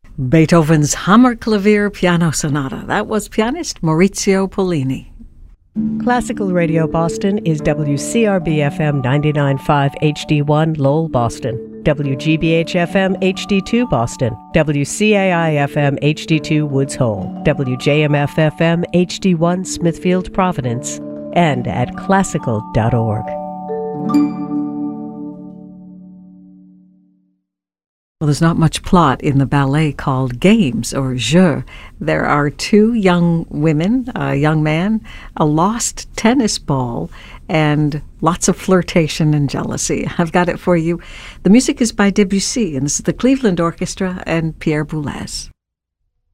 Beethoven's Hammerklavier Piano Sonata. That was pianist Maurizio Pollini. Classical Radio Boston is WCRB-FM 99.5 HD1 Lowell, Boston, WGBH-FM HD2 Boston, WCAI-FM HD2 Woods Hole, WJMF-FM HD1 Smithfield, Providence, and at classical.org. Well, there's not much plot in the ballet called Games, or Jeux. There are two young women, a young man, a lost tennis ball, and lots of flirtation and jealousy. I've got it for you. The music is by Debussy, and this is the Cleveland Orchestra and Pierre Boulez.